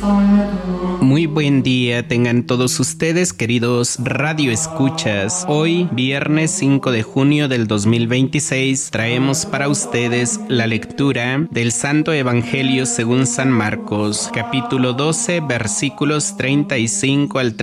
Muy buen día tengan todos ustedes, queridos radioescuchas. Hoy, viernes 5 de junio del 2026, traemos para ustedes la lectura del Santo Evangelio según San Marcos, capítulo 12, versículos 35 al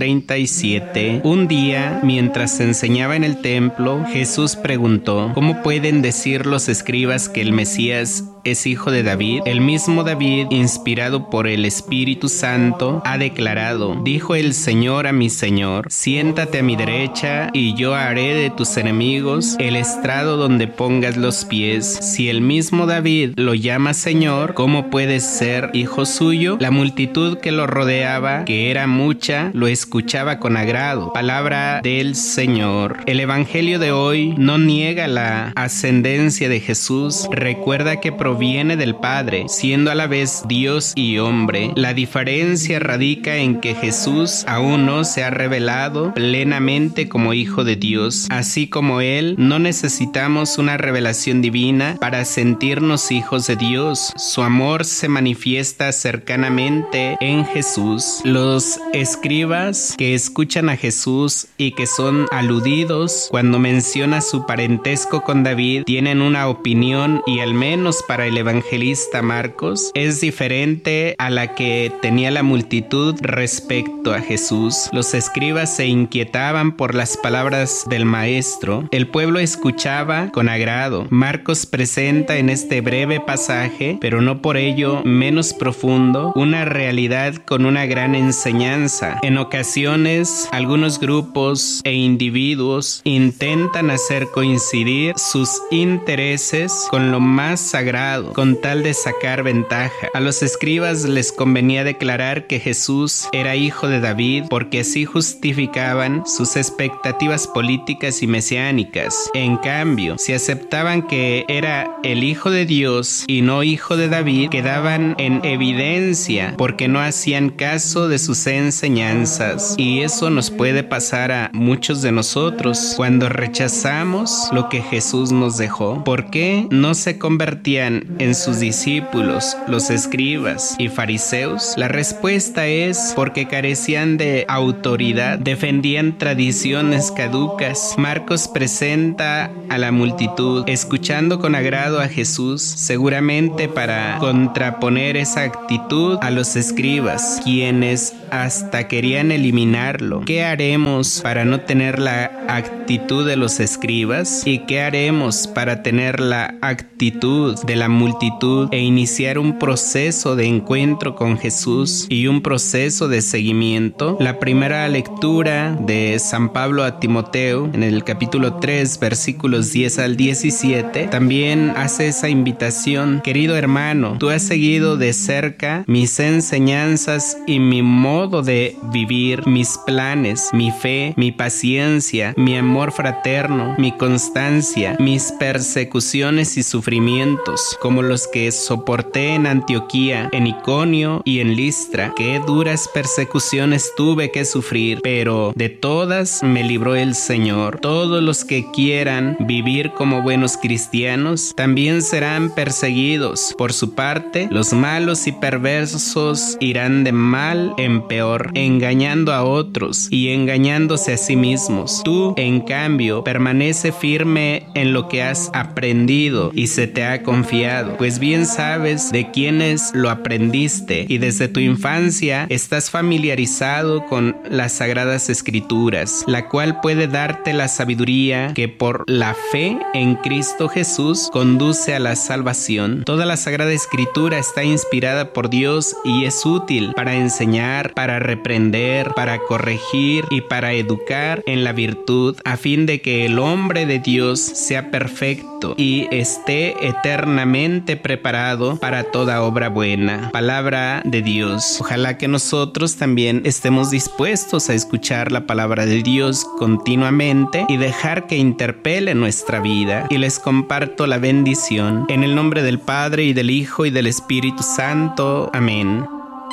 37. Un día, mientras se enseñaba en el templo, Jesús preguntó: ¿cómo pueden decir los escribas que el Mesías es hijo de David? El mismo David, inspirado por el Espíritu Santo, ha declarado: dijo el Señor a mi Señor, siéntate a mi derecha y yo haré de tus enemigos el estrado donde pongas los pies. Si el mismo David lo llama Señor, ¿cómo puede ser hijo suyo? La multitud que lo rodeaba, que era mucha, lo escuchaba con agrado. Palabra del Señor. El Evangelio de hoy no niega la ascendencia de Jesús, recuerda que proviene del Padre, siendo a la vez Dios y hombre. La diferencia radica en que Jesús aún no se ha revelado plenamente como Hijo de Dios. Así como Él, no necesitamos una revelación divina para sentirnos hijos de Dios. Su amor se manifiesta cercanamente en Jesús. Los escribas que escuchan a Jesús y que son aludidos cuando menciona su parentesco con David tienen una opinión, y al menos para el evangelista Marcos, es diferente a la que tenía la multitud respecto a Jesús. Los escribas se inquietaban por las palabras del maestro. El pueblo escuchaba con agrado. Marcos presenta en este breve pasaje, pero no por ello menos profundo, una realidad con una gran enseñanza. En ocasiones, algunos grupos e individuos intentan hacer coincidir sus intereses con lo más sagrado, con tal de sacar ventaja. A los escribas les convenía declarar que Jesús era hijo de David porque así justificaban sus expectativas políticas y mesiánicas. En cambio, si aceptaban que era el hijo de Dios y no hijo de David, quedaban en evidencia porque no hacían caso de sus enseñanzas. Y eso nos puede pasar a muchos de nosotros cuando rechazamos lo que Jesús nos dejó. ¿Por qué no se convertían en sus discípulos los escribas y fariseos? La respuesta es porque carecían de autoridad, defendían tradiciones caducas. Marcos presenta a la multitud escuchando con agrado a Jesús, seguramente para contraponer esa actitud a los escribas, quienes hasta querían eliminarlo. ¿Qué haremos para no tener la actitud de los escribas? ¿Y qué haremos para tener la actitud de la multitud e iniciar un proceso de encuentro con Jesús y un proceso de seguimiento? La primera lectura de San Pablo a Timoteo, en el capítulo 3, versículos 10 al 17, también hace esa invitación: querido hermano, tú has seguido de cerca mis enseñanzas y mi modo de vivir, mis planes, mi fe, mi paciencia, mi amor fraterno, mi constancia, mis persecuciones y sufrimientos, como los que soporté en Antioquía, en Iconio y en Listra. Qué duras persecuciones tuve que sufrir, pero de todas me libró el Señor. Todos los que quieran vivir como buenos cristianos también serán perseguidos. Por su parte, los malos y perversos irán de mal en peor, engañando a otros y engañándose a sí mismos. Tú, en cambio, permanece firme en lo que has aprendido y se te ha confiado, pues bien sabes de quiénes lo aprendiste y desde tu infancia estás familiarizado con las Sagradas Escrituras, la cual puede darte la sabiduría que por la fe en Cristo Jesús conduce a la salvación. Toda la Sagrada Escritura está inspirada por Dios y es útil para enseñar, para reprender, para corregir y para educar en la virtud, a fin de que el hombre de Dios sea perfecto y esté eternamente preparado para toda obra buena. Palabra de Dios. Ojalá que nosotros también estemos dispuestos a escuchar la palabra de Dios continuamente y dejar que interpele nuestra vida. Y les comparto la bendición en el nombre del Padre y del Hijo y del Espíritu Santo. Amén.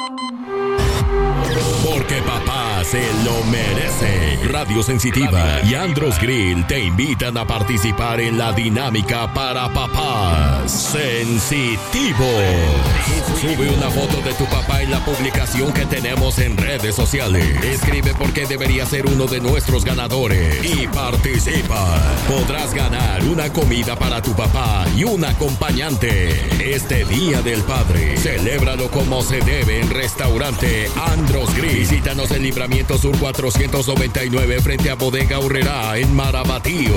Porque papá se lo merece. Radio Sensitiva y Andros Grill te invitan a participar en la dinámica para papás sensitivos. Sube una foto de tu papá en la publicación que tenemos en redes sociales. Escribe por qué debería ser uno de nuestros ganadores y participa. Podrás ganar una comida para tu papá y un acompañante. Este Día del Padre, celébralo como se debe en Restaurante Andros Grill. Visítanos en Libramiento Sur 499 frente a Bodega Urrera en Marabatío.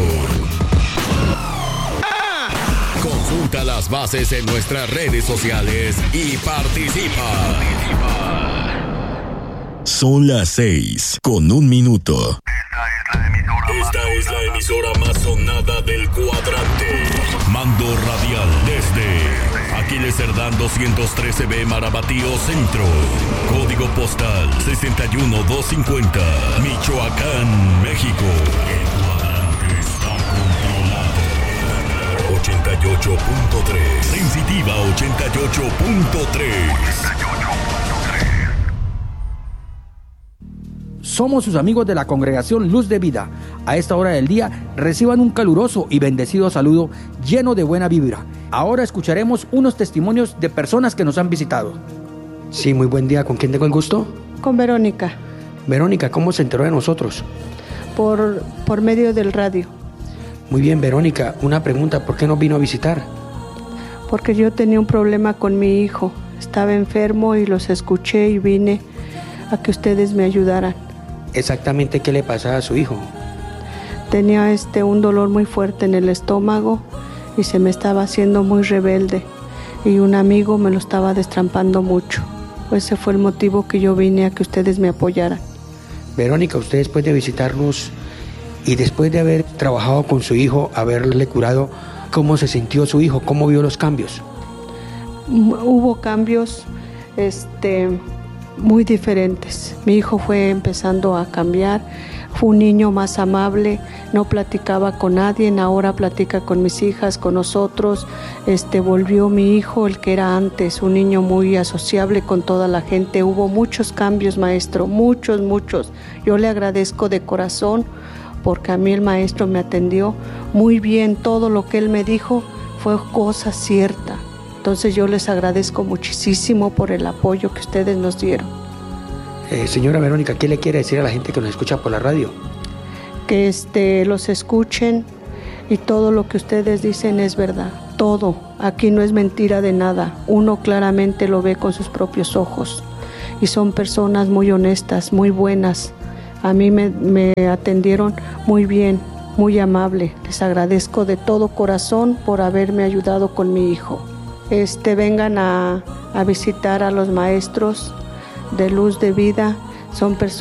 Consulta las bases en nuestras redes sociales y participa. Son las 6:01. Esta es la emisora más sonada del cuadrante. Mando radial desde Aquiles Cerdán 213B Marabatío Centro. Código postal 61250. Michoacán, México. El cuadrante está controlado. 88.3. Sensitiva 88.3. Somos sus amigos de la Congregación Luz de Vida. A esta hora del día reciban un caluroso y bendecido saludo lleno de buena vibra. Ahora escucharemos unos testimonios de personas que nos han visitado. Sí, muy buen día. ¿Con quién tengo el gusto? Con Verónica. Verónica, ¿cómo se enteró de nosotros? Por medio del radio. Muy bien, Verónica. Una pregunta, ¿por qué nos vino a visitar? Porque yo tenía un problema con mi hijo. Estaba enfermo y los escuché y vine a que ustedes me ayudaran. Exactamente, ¿qué le pasaba a su hijo? Tenía un dolor muy fuerte en el estómago y se me estaba haciendo muy rebelde y un amigo me lo estaba destrampando mucho. Ese fue el motivo que yo vine a que ustedes me apoyaran. Verónica, usted después de visitarnos y después de haber trabajado con su hijo, haberle curado, ¿cómo se sintió su hijo? ¿Cómo vio los cambios? Hubo cambios muy diferentes. Mi hijo fue empezando a cambiar, fue un niño más amable, no platicaba con nadie, ahora platica con mis hijas, con nosotros. Volvió mi hijo, el que era antes, un niño muy asociable con toda la gente. Hubo muchos cambios, maestro, muchos. Yo le agradezco de corazón porque a mí el maestro me atendió muy bien. Todo lo que él me dijo fue cosa cierta. Entonces yo les agradezco muchísimo por el apoyo que ustedes nos dieron. Señora Verónica, ¿qué le quiere decir a la gente que nos escucha por la radio? Que los escuchen y todo lo que ustedes dicen es verdad. Todo. Aquí no es mentira de nada. Uno claramente lo ve con sus propios ojos. Y son personas muy honestas, muy buenas. A mí me atendieron muy bien, muy amable. Les agradezco de todo corazón por haberme ayudado con mi hijo. Vengan a visitar a los maestros de Luz de Vida. Son personas